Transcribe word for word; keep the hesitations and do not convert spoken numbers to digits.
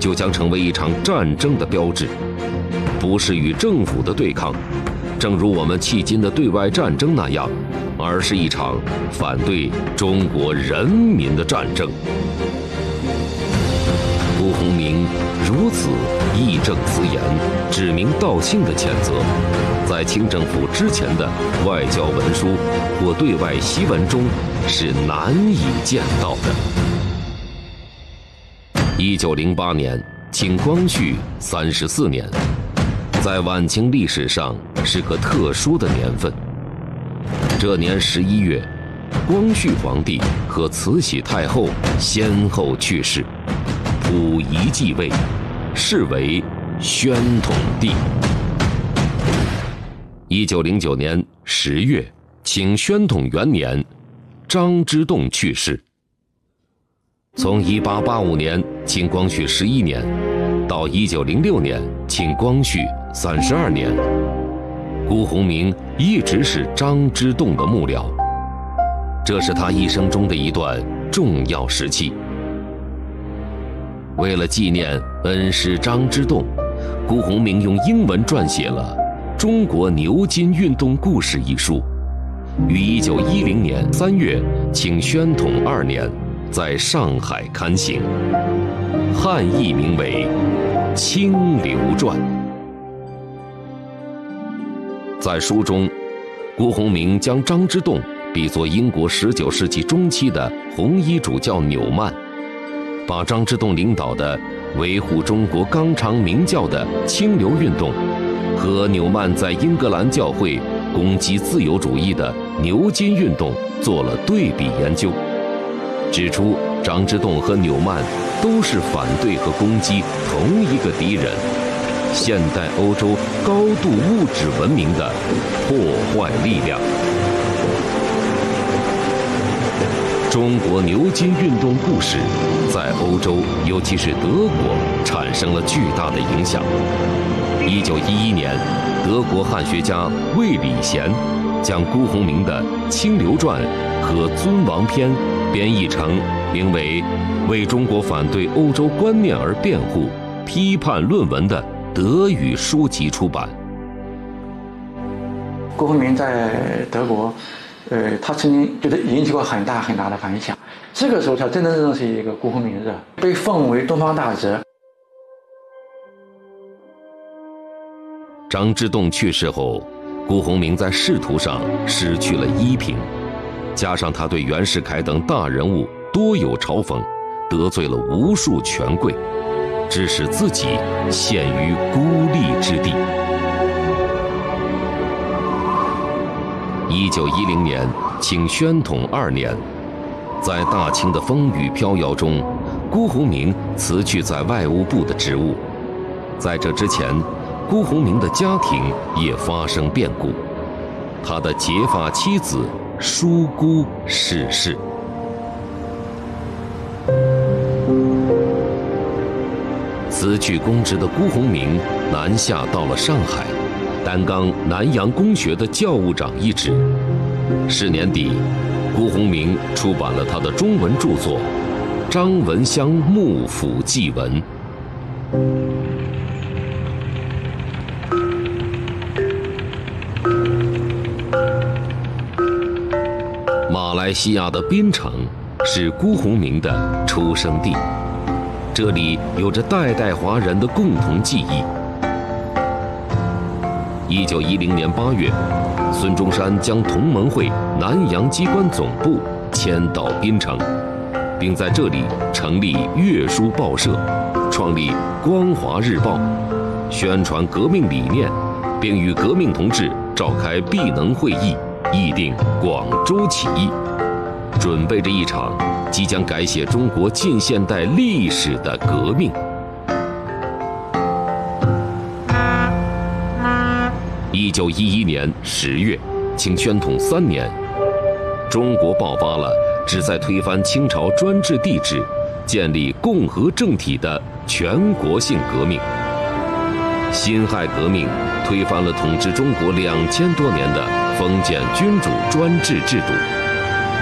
就将成为一场战争的标志，不是与政府的对抗，正如我们迄今的对外战争那样，而是一场反对中国人民的战争。辜鸿铭如此义正辞严、指名道姓的谴责，在清政府之前的外交文书或对外檄文中是难以见到的。一九零八年，清光绪三十四年，在晚清历史上是个特殊的年份。这年十一月，光绪皇帝和慈禧太后先后去世，溥仪继位，是为宣统帝。一九零九年十月，清宣统元年，张之洞去世。从一八八五年清光绪十一年到一九零六年清光绪三十二年，辜鸿铭一直是张之洞的幕僚，这是他一生中的一段重要时期。为了纪念恩师张之洞，辜鸿铭用英文撰写了《中国牛津运动故事》一书，于一九一零年三月清宣统二年在上海刊行，汉译名为《清流传》。在书中，辜鸿铭将张之洞比作英国十九世纪中期的红衣主教纽曼，把张之洞领导的维护中国纲常名教的清流运动和纽曼在英格兰教会攻击自由主义的牛津运动做了对比研究，指出张之洞和纽曼都是反对和攻击同一个敌人，现代欧洲高度物质文明的破坏力量。中国牛津运动故事在欧洲，尤其是德国产生了巨大的影响。一九一一年，德国汉学家魏礼贤将辜鸿铭的《清流传》和《尊王篇》编译成名为《为中国反对欧洲观念而辩护》批判论文的德语书籍出版。 辜鸿铭在德国，呃，他曾经觉得引起过很大很大的反响。这个时候，才真真正正是一个辜鸿铭热，被奉为东方大哲。 张之洞去世后，辜鸿铭在仕途上失去了依凭，加上他对袁世凯等大人物多有嘲讽，得罪了无数权贵，致使自己陷于孤立之地。一九一零年，清宣统二年，在大清的风雨飘摇中，辜鸿铭辞去在外务部的职务。在这之前，辜鸿铭的家庭也发生变故，他的结发妻子舒姑逝世。辞去公职的辜鸿铭南下到了上海，担纲南洋公学的教务长一职。是年底，辜鸿铭出版了他的中文著作《张闻香幕府祭文》。马来西亚的槟城是辜鸿铭的出生地，这里有着代代华人的共同记忆。一九一零年八月，孙中山将同盟会南洋机关总部迁到槟城，并在这里成立阅书报社，创立《光华日报》，宣传革命理念，并与革命同志召开闭能会议，议定广州起义，准备着一场即将改写中国近现代历史的革命。一九一一年十月，清宣统三年，中国爆发了旨在推翻清朝专制帝制，建立共和政体的全国性革辛辛亥革命推翻了统治中国两千多年的封建君主专制制度。